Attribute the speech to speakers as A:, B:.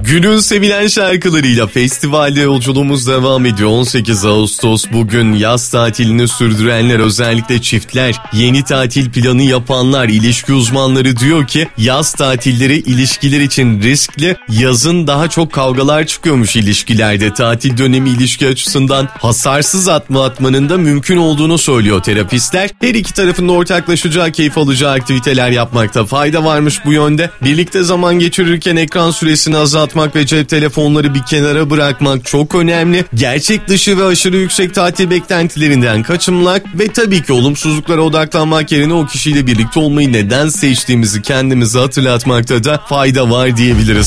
A: Günün sevilen şarkılarıyla festivalde yolculuğumuz devam ediyor. 18 Ağustos bugün yaz tatilini sürdürenler, özellikle çiftler, yeni tatil planı yapanlar, ilişki uzmanları diyor ki yaz tatilleri ilişkiler için riskli. Yazın daha çok kavgalar çıkıyormuş ilişkilerde. Tatil dönemi ilişki açısından hasarsız atmanın da mümkün olduğunu söylüyor terapistler. Her iki tarafın da ortaklaşacağı, keyif alacağı aktiviteler yapmakta fayda varmış bu yönde. Birlikte zaman geçirirken ekran süresini azaltmak ve cep telefonları bir kenara bırakmak çok önemli. Gerçek dışı ve aşırı yüksek tatil beklentilerinden kaçınmak ve tabii ki olumsuzluklara odaklanmak yerine o kişiyle birlikte olmayı neden seçtiğimizi kendimize hatırlatmakta da fayda var diyebiliriz.